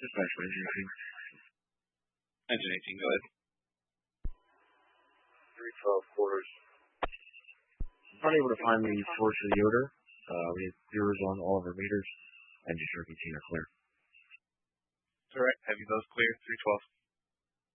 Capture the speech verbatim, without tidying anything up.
Dispatch for engine eighteen. Engine eighteen, go ahead. three twelve quarters. I'm not able to find the source of the odor. Uh, we have zeros on all of our meters. Engine eighteen are clear. That's all right. Have you those clear? three twelve.